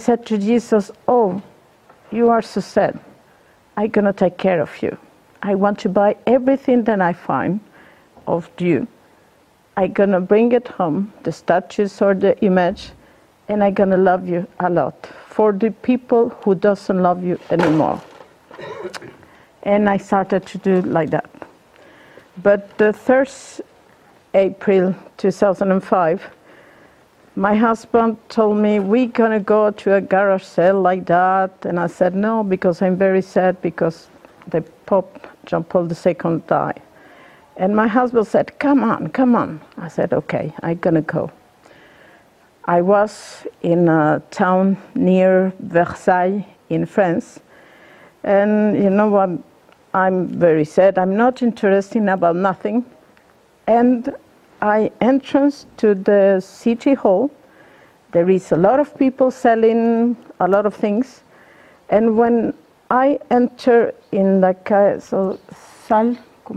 said to Jesus, oh, you are so sad. I'm going to take care of you. I want to buy everything that I find of you. I'm going to bring it home, the statues or the image, and I'm going to love you a lot for the people who doesn't love you anymore. And I started to do like that. But the 3rd April 2005, my husband told me, we're going to go to a garage sale like that. And I said, no, because I'm very sad because the Pope John Paul II died. And my husband said, come on. I said, okay, I'm going to go. I was in a town near Versailles in France. And you know what? I'm very sad. I'm not interested about nothing. And I entered to the city hall. There is a lot of people selling a lot of things. And when I enter in the salle,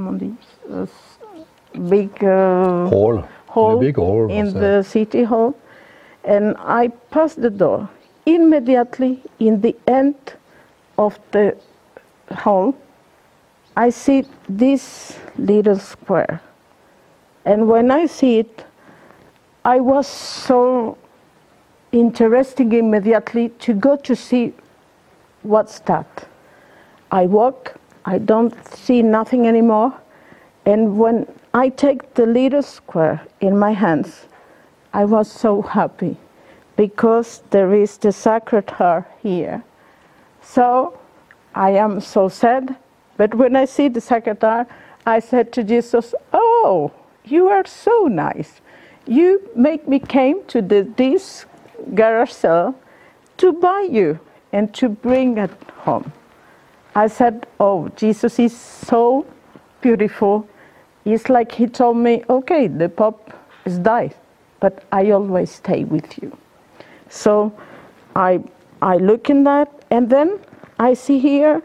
big hall in the city hall, and I pass the door. Immediately in the end of the hall, I see this little square. And when I see it, I was so interested immediately to go to see what's that. I walk, I don't see nothing anymore. And when I take the little square in my hands, I was so happy because there is the Sacred Heart here. So I am so sad. But when I see the Sacred Heart, I said to Jesus, oh, you are so nice. You make me came to this garage sale to buy you and to bring it home. I said, oh, Jesus is so beautiful. It's like he told me, okay, the Pope is died, but I always stay with you. So I look in that, and then I see here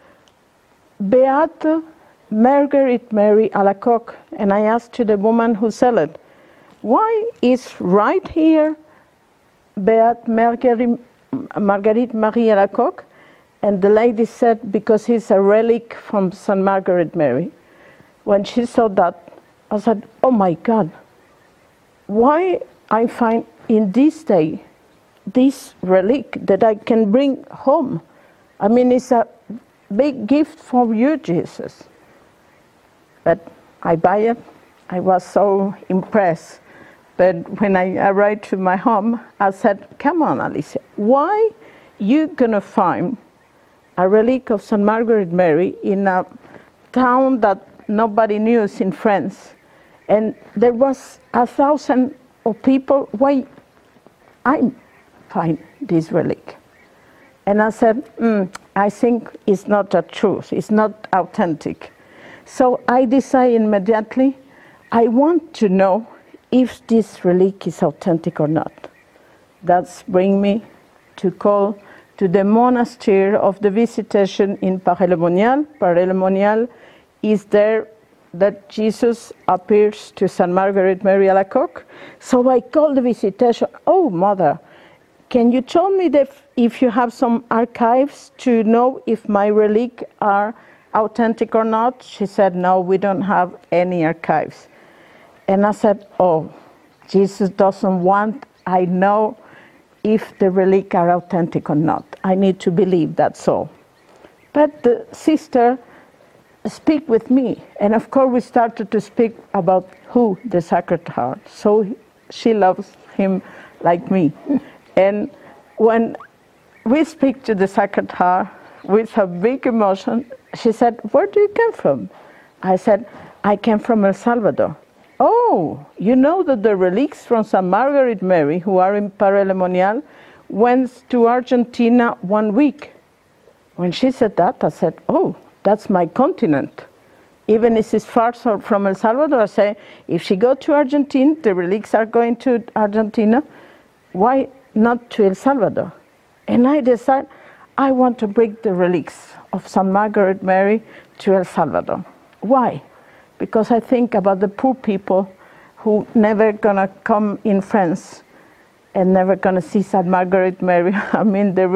Beate Marguerite Mary Alacoque, and I asked to the woman who sell it, why is right here Beate Marguerite Marie Alacoque? And the lady said, because it's a relic from St. Margaret Mary. When she saw that, I said, oh my God, why I find in this day this relic that I can bring home? I mean, it's a big gift for you, Jesus. But I buy it. I was so impressed. But when I arrived to my home, I said, come on, Alicia, why you gonna find a relic of St. Margaret Mary in a town that nobody knew in France? And there was 1,000 of people. Why I find this relic? And I said, I think it's not the truth. It's not authentic. So I decided immediately, I want to know if this relic is authentic or not. That's bring me to call to the monastery of the Visitation in Paray-le-Monial. Paray-le-Monial is there that Jesus appears to St. Margaret Mary Alacoque. So I called the Visitation, oh, Mother, can you tell me if you have some archives to know if my relic are authentic or not? She said, no, we don't have any archives. And I said, oh, Jesus doesn't want, I know if the relic are authentic or not. I need to believe that's all. But the sister speak with me, and of course we started to speak about who the Sacred Heart. So she loves him like me. And when we speak to the Sacred Heart with a big emotion, she said, where do you come from? I said, I came from El Salvador. Oh, you know that the relics from St. Margaret Mary, who are in Paray-le-Monial, went to Argentina 1 week. When she said that, I said, oh, that's my continent. Even if it's far from El Salvador, I say, if she go to Argentina, the relics are going to Argentina, why not to El Salvador? And I decided, I want to bring the relics of St. Margaret Mary to El Salvador. Why? Because I think about the poor people who never gonna come in France. and never gonna see Saint Margaret Mary. I mean, the